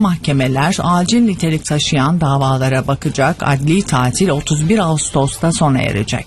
Mahkemeler acil nitelik taşıyan davalara bakacak, adli tatil 31 Ağustos'ta sona erecek.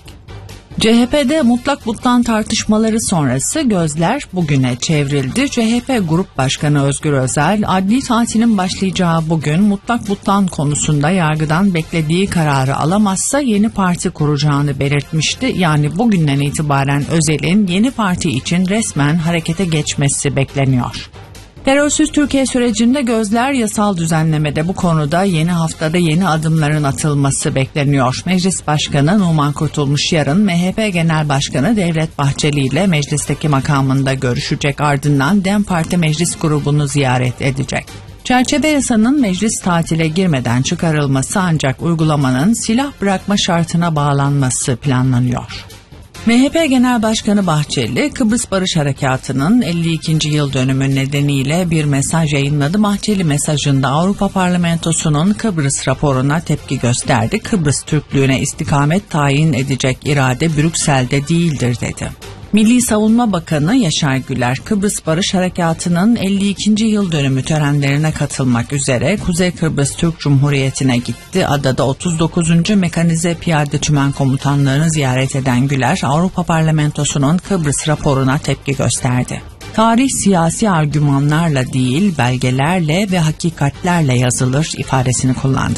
CHP'de mutlak butlan tartışmaları sonrası gözler bugüne çevrildi. CHP Grup Başkanı Özgür Özel, adli tatilin başlayacağı bugün mutlak butlan konusunda yargıdan beklediği kararı alamazsa yeni parti kuracağını belirtmişti. Yani bugünden itibaren Özel'in yeni parti için resmen harekete geçmesi bekleniyor. Terörsüz Türkiye sürecinde gözler yasal düzenlemede, bu konuda yeni haftada yeni adımların atılması bekleniyor. Meclis Başkanı Numan Kurtulmuş yarın MHP Genel Başkanı Devlet Bahçeli ile meclisteki makamında görüşecek, ardından DEM Parti Meclis grubunu ziyaret edecek. Çerçeve yasanın meclis tatile girmeden çıkarılması ancak uygulamanın silah bırakma şartına bağlanması planlanıyor. MHP Genel Başkanı Bahçeli, Kıbrıs Barış Harekatı'nın 52. yıl dönümü nedeniyle bir mesaj yayınladı. Bahçeli mesajında Avrupa Parlamentosu'nun Kıbrıs raporuna tepki gösterdi. Kıbrıs Türklüğüne istikamet tayin edecek irade Brüksel'de değildir dedi. Milli Savunma Bakanı Yaşar Güler, Kıbrıs Barış Harekatı'nın 52. yıl dönümü törenlerine katılmak üzere Kuzey Kıbrıs Türk Cumhuriyeti'ne gitti. Adada 39. Mekanize Piyade Tümen Komutanlığı'nı ziyaret eden Güler, Avrupa Parlamentosu'nun Kıbrıs raporuna tepki gösterdi. Tarih siyasi argümanlarla değil, belgelerle ve hakikatlerle yazılır ifadesini kullandı.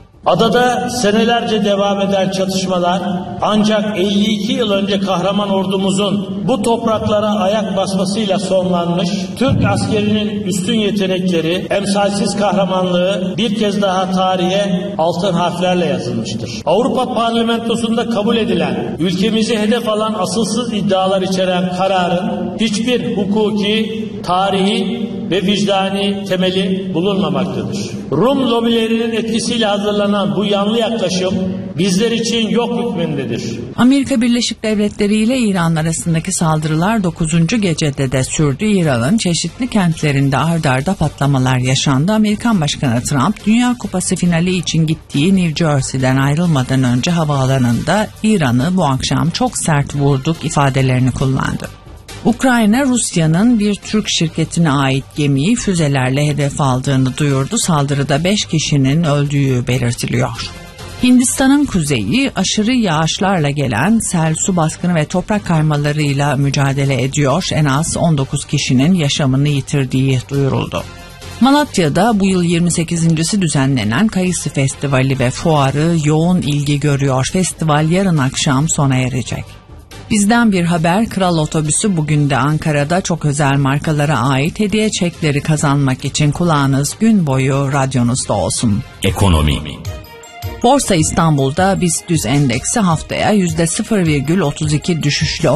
Adada senelerce devam eden çatışmalar ancak 52 yıl önce kahraman ordumuzun bu topraklara ayak basmasıyla sonlanmış. Türk askerinin üstün yetenekleri, emsalsiz kahramanlığı bir kez daha tarihe altın harflerle yazılmıştır. Avrupa Parlamentosu'nda kabul edilen, ülkemizi hedef alan asılsız iddialar içeren kararın hiçbir hukuki, tarihi ve vicdani temeli bulunmamaktadır. Rum lobilerinin etkisiyle hazırlanan bu yanlı yaklaşım bizler için yok hükmündedir. Amerika Birleşik Devletleri ile İran arasındaki saldırılar 9. gecede de sürdü. İran'ın çeşitli kentlerinde ard arda patlamalar yaşandı. Amerikan Başkanı Trump, Dünya Kupası finali için gittiği New Jersey'den ayrılmadan önce havaalanında İran'ı bu akşam çok sert vurduk ifadelerini kullandı. Ukrayna, Rusya'nın bir Türk şirketine ait gemiyi füzelerle hedef aldığını duyurdu. Saldırıda 5 kişinin öldüğü belirtiliyor. Hindistan'ın kuzeyi aşırı yağışlarla gelen sel, su baskını ve toprak kaymalarıyla mücadele ediyor. En az 19 kişinin yaşamını yitirdiği duyuruldu. Malatya'da bu yıl 28.si düzenlenen Kayısı Festivali ve fuarı yoğun ilgi görüyor. Festival yarın akşam sona erecek. Bizden bir haber, Kral Otobüsü bugün de Ankara'da çok özel markalara ait hediye çekleri kazanmak için kulağınız gün boyu radyonuzda olsun. Ekonomi. Borsa İstanbul'da BIST endeksi haftaya %0,32 düşüşle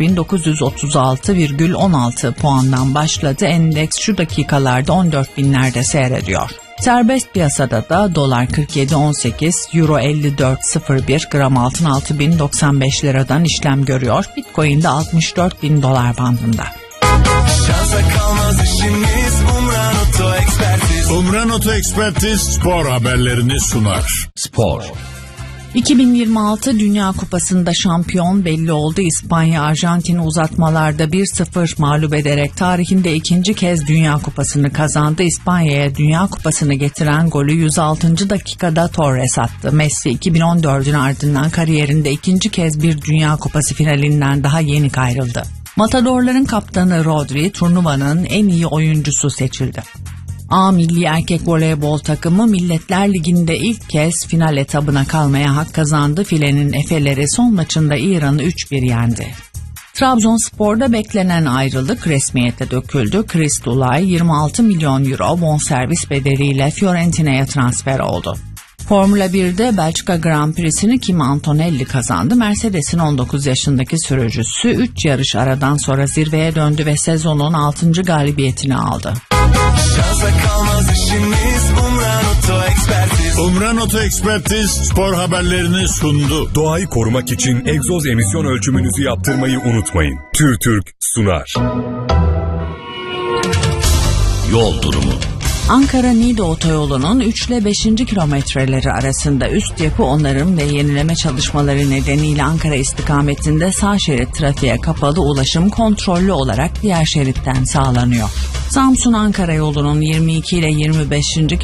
13.936,16 puandan başladı. Endeks şu dakikalarda 14.000'lerde seyrediyor. Serbest piyasada da dolar 47.18, euro 54.01, gram altın 6.095 liradan işlem görüyor. Bitcoin de 64.000 dolar bandında. Şansa kalmaz işimiz, Umran Oto Ekspertiz. Umran Oto Ekspertiz spor haberlerini sunar. Spor. 2026 Dünya Kupası'nda şampiyon belli oldu. İspanya, Arjantin'i uzatmalarda 1-0 mağlup ederek tarihinde ikinci kez Dünya Kupası'nı kazandı. İspanya'ya Dünya Kupası'nı getiren golü 106. dakikada Torres attı. Messi 2014'ün ardından kariyerinde ikinci kez bir Dünya Kupası finalinden daha yenik ayrıldı. Matadorların kaptanı Rodri turnuvanın en iyi oyuncusu seçildi. A milli erkek voleybol takımı Milletler Ligi'nde ilk kez final etabına kalmaya hak kazandı. Filenin Efeleri son maçında İran'ı 3-1 yendi. Trabzonspor'da beklenen ayrılık resmiyete döküldü. Chris Dulay 26 milyon euro bonservis bedeliyle Fiorentina'ya transfer oldu. Formula 1'de Belçika Grand Prix'sini Kimi Antonelli kazandı. Mercedes'in 19 yaşındaki sürücüsü 3 yarış aradan sonra zirveye döndü ve sezonun 6. galibiyetini aldı. Şansa kalmaz işimiz, Umran Oto Ekspertiz. Umran Oto Ekspertiz spor haberlerini sundu. Doğayı korumak için egzoz emisyon ölçümünüzü yaptırmayı unutmayın. TÜRTÜRK sunar. Yol durumu. Ankara-Niğde otoyolunun 3 ile 5. kilometreleri arasında üst yapı onarım ve yenileme çalışmaları nedeniyle Ankara istikametinde sağ şerit trafiğe kapalı, ulaşım kontrollü olarak diğer şeritten sağlanıyor. Samsun-Ankara yolunun 22 ile 25.